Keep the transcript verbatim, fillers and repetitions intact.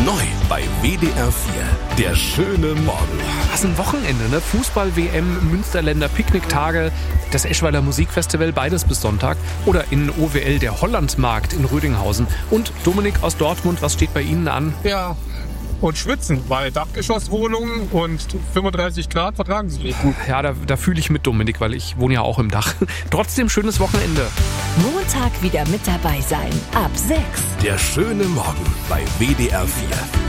Neu bei W D R vier. Der schöne Morgen. Was ein Wochenende, ne? Fußball-W M, Münsterländer Picknicktage, das Eschweiler Musikfestival, beides bis Sonntag. Oder in O W L der Hollandmarkt in Rödinghausen. Und Dominik aus Dortmund, was steht bei Ihnen an? Ja, und schwitzen, weil Dachgeschosswohnungen und fünfunddreißig Grad vertragen sie nicht gut. Ja, da, da fühle ich mit Dominik, weil ich wohne ja auch im Dach. Trotzdem schönes Wochenende. Montag wieder mit dabei sein. Ab sechs. Der schöne Morgen bei W D R vier.